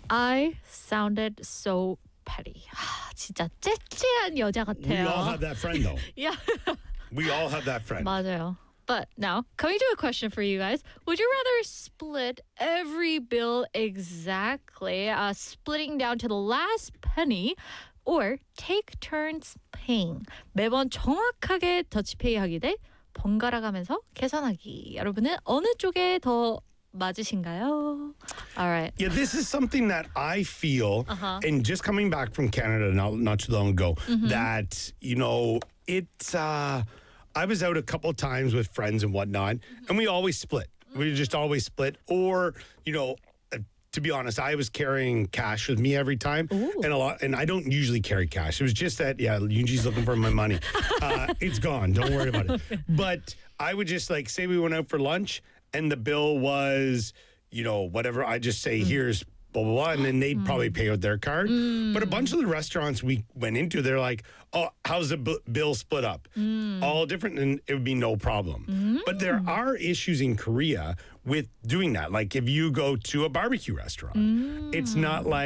I sounded so petty. 진짜 째째한 여자 We all 같아요. have that friend, though. Yeah. We all have that friend. 맞아요. But now, coming to a question for you guys. Would you rather split every bill exactly, splitting down to the last penny, or take turns paying? 매번 정확하게 더치페이 하기 대 번갈아 가면서 계산하기. 여러분은 어느 쪽에 더 맞으신가요? All right. Yeah, this is something that I feel, Uh-huh. and just coming back from Canada not too long ago, that, it's, I was out a couple of times with friends and whatnot, and we always split. We just always split. Or, to be honest, I was carrying cash with me every time, and I don't usually carry cash. It was just that, Yunji's looking for my money. It's gone. Don't worry about it. But I would just say we went out for lunch, and the bill was, whatever. I just say, here's blah, blah, blah, and then they'd probably pay with their card. But a bunch of the restaurants we went into, they're like, oh, how's the bill split up? All different, and it would be no problem. But there are issues in Korea with doing that. Like if you go to a barbecue restaurant, it's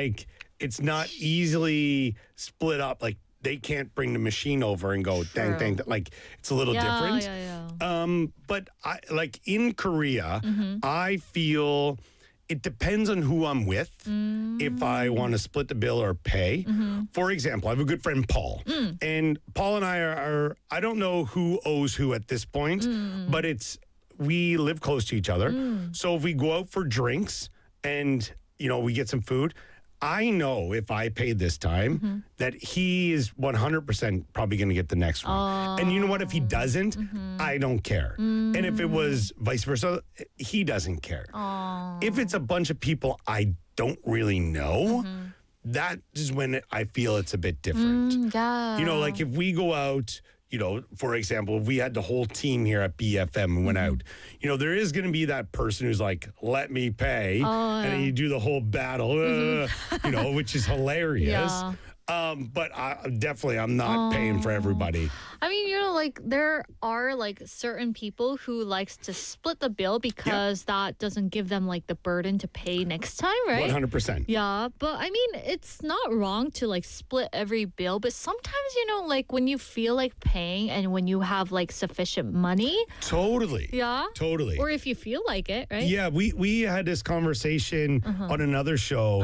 not easily split up. Like they can't bring the machine over and go, dang, dang. Like it's a little different. But in Korea, I feel it depends on who I'm with if I want to split the bill or pay. For example, I have a good friend, Paul. And Paul and I are I don't know who owes who at this point, but we live close to each other. So if we go out for drinks and, we get some food, I know if I paid this time that he is 100% probably going to get the next one. And you know what? If he doesn't, I don't care. And if it was vice versa, he doesn't care. If it's a bunch of people I don't really know, that is when I feel it's a bit different. Like if we go out, for example, if we had the whole team here at BFM and went out, there is going to be that person who's like, let me pay. And then you do the whole battle, which is hilarious. But I'm not paying for everybody. I mean, there are certain people who likes to split the bill because that doesn't give them the burden to pay next time, right? 100%. Yeah, but I mean, it's not wrong to split every bill, but sometimes when you feel like paying and when you have sufficient money. Totally. Yeah. Totally. Or if you feel like it, right? Yeah, we had this conversation on another show,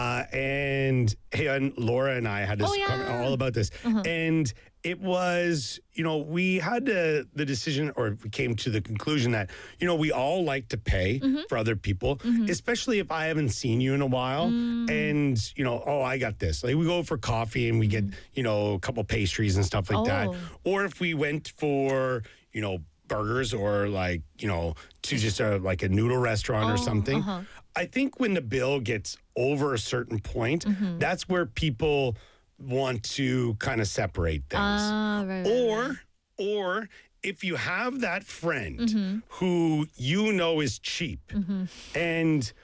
and Laura and I had this all about this, and it was, we had the decision, or we came to the conclusion that, we all like to pay for other people, especially if I haven't seen you in a while. And, I got this. Like we go for coffee and we get, a couple pastries and stuff like that. Or if we went for, burgers or to just a noodle restaurant or something. I think when the bill gets over a certain point, that's where people want to kind of separate things. Right. Or if you have that friend who is cheap and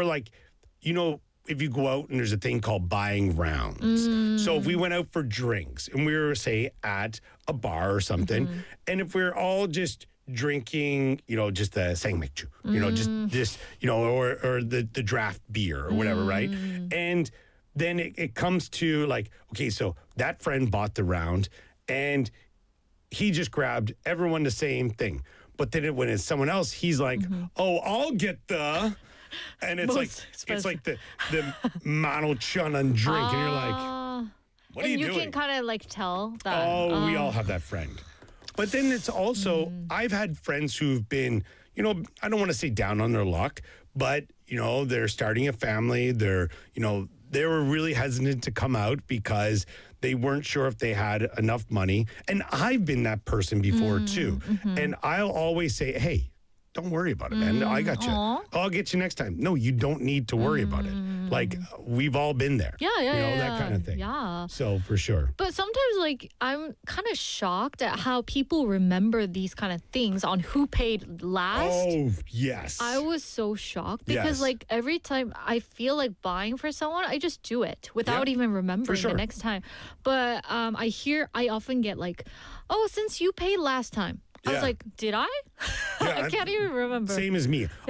if you go out and there's a thing called buying rounds. So if we went out for drinks and we were, say, at a bar or something, and if we're all just drinking, just the sangmekju, just or the draft beer or whatever, right? And then it comes to okay, so that friend bought the round and he just grabbed everyone the same thing. But then when it's someone else, he's like, oh, I'll get the... And it's it's like the Maruchan drink. And you're like, what are you doing? And you can kind of tell that. Oh, we all have that friend. But then it's also, I've had friends who've been, I don't want to say down on their luck, but, they're starting a family. They were really hesitant to come out because they weren't sure if they had enough money. And I've been that person before too. And I'll always say, hey, don't worry about it, man. I got you. I'll get you next time. No, you don't need to worry about it. We've all been there. Yeah. That kind of thing. Yeah. So for sure. But sometimes I'm kind of shocked at how people remember these kind of things on who paid last. Oh, yes. I was so shocked because every time I feel like buying for someone, I just do it without even remembering the next time. But I often get oh, since you paid last time. I was like, did I? I can't even remember. Same as me.